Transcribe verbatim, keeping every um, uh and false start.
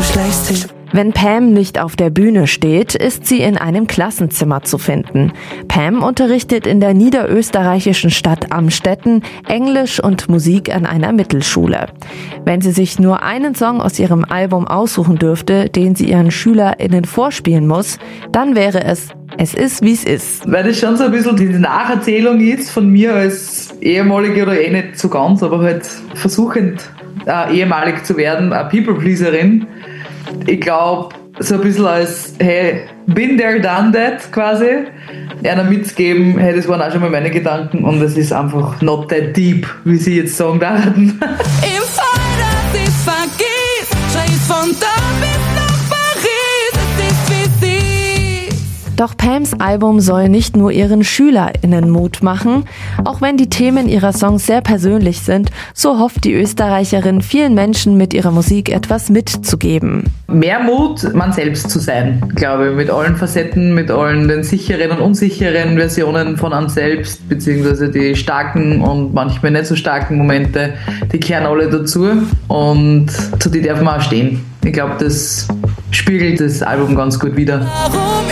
schleichst dich. Wenn Pam nicht auf der Bühne steht, ist sie in einem Klassenzimmer zu finden. Pam unterrichtet in der niederösterreichischen Stadt Amstetten Englisch und Musik an einer Mittelschule. Wenn sie sich nur einen Song aus ihrem Album aussuchen dürfte, den sie ihren SchülerInnen vorspielen muss, dann wäre es Es ist, wie es ist. Weil das schon so ein bisschen die Nacherzählung ist von mir als ehemalige oder eh nicht so ganz, aber halt versuchend äh, ehemalig zu werden, eine People-Pleaserin. Ich glaube, so ein bisschen als, hey, been there, done that quasi, einer mitzugeben, hey, das waren auch schon mal meine Gedanken und es ist einfach not that deep, wie sie jetzt sagen werden. Im Fall, dass ich vergiss, schrei ich von da bis nach Paris, es ist, wie es ist. Doch Pams Album soll nicht nur ihren SchülerInnen Mut machen. Auch wenn die Themen ihrer Songs sehr persönlich sind, so hofft die Österreicherin, vielen Menschen mit ihrer Musik etwas mitzugeben. Mehr Mut, man selbst zu sein, glaube ich, mit allen Facetten, mit allen den sicheren und unsicheren Versionen von einem selbst, beziehungsweise die starken und manchmal nicht so starken Momente, die kehren alle dazu und zu die darf man auch stehen. Ich glaube, das spiegelt das Album ganz gut wider. Warum